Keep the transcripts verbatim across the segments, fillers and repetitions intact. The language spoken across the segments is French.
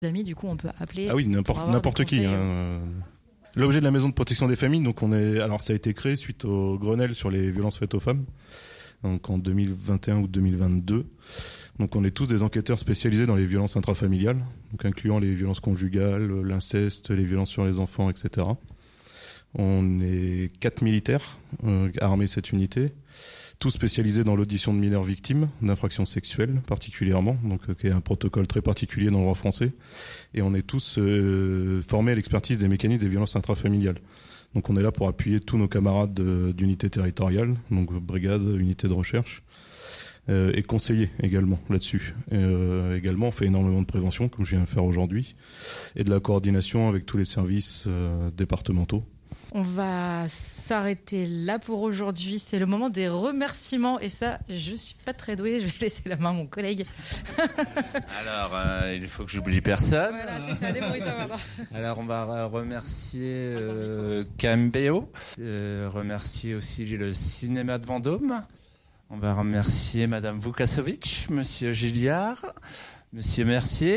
amis, du coup, on peut appeler. Ah oui, n'importe, n'importe qui. Hein. L'objet de la maison de protection des familles, donc on est, alors ça a été créé suite au Grenelle sur les violences faites aux femmes, donc en deux mille vingt et un ou deux mille vingt-deux. Donc on est tous des enquêteurs spécialisés dans les violences intrafamiliales, donc incluant les violences conjugales, l'inceste, les violences sur les enfants, et cetera. On est quatre militaires euh, armés cette unité, tous spécialisés dans l'audition de mineurs victimes d'infractions sexuelles particulièrement, donc euh, qui est un protocole très particulier dans le droit français. Et on est tous euh, formés à l'expertise des mécanismes des violences intrafamiliales. Donc on est là pour appuyer tous nos camarades de, d'unités territoriales, donc brigade, unité de recherche, euh, et conseiller également là-dessus. Et, euh, également, on fait énormément de prévention, comme je viens de faire aujourd'hui, et de la coordination avec tous les services euh, départementaux. On va s'arrêter là pour aujourd'hui. C'est le moment des remerciements. Et ça, je suis pas très douée. Je vais laisser la main à mon collègue. Alors, euh, il faut que j'oublie personne. Voilà, c'est ça, débrouille-toi maintenant. Alors, on va remercier euh, K M B O, euh, remercier aussi le cinéma de Vendôme. On va remercier Madame Vukasovic, Monsieur Gilliard, Monsieur Mercier.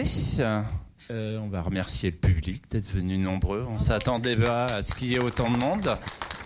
Euh, on va remercier le public d'être venu nombreux. On s'attendait pas à ce qu'il y ait autant de monde.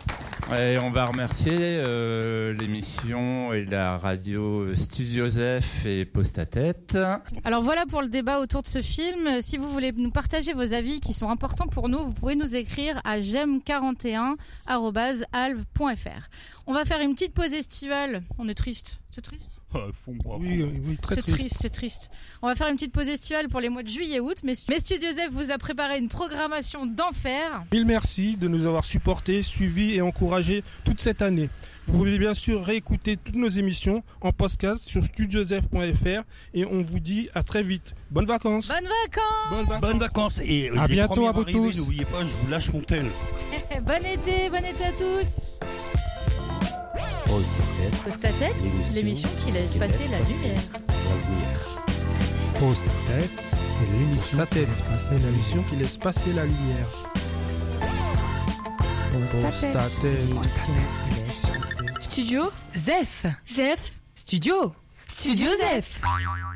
Et on va remercier euh, l'émission et la radio Studio Zef et Poste à Tête. Alors voilà pour le débat autour de ce film. Si vous voulez nous partager vos avis qui sont importants pour nous, vous pouvez nous écrire à gem quarante et un arobase alve point f r. On va faire une petite pause estivale. On est triste. C'est triste ? Oui, oui, très c'est triste. triste, c'est triste. On va faire une petite pause estivale pour les mois de juillet et août, mais, mais Studio Zef vous a préparé une programmation d'enfer. Mille merci de nous avoir supportés, suivis et encouragés toute cette année. Vous pouvez bien sûr réécouter toutes nos émissions en podcast sur studio zef point f r et on vous dit à très vite. Bonnes vacances. Bonnes vacances. Bonnes vacances. Bonnes vacances et à les bientôt à vous arrivés, tous. N'oubliez pas, je vous lâche mon tel. Bon été, bon été à tous. Poste à tête. Poste à tête, l'émission qui laisse passer la lumière. Poste à tête, c'est l'émission qui laisse passer la l'émission qui laisse passer la lumière. Poste à tête. Studio Zef. Zef. Studio. Studio Zef.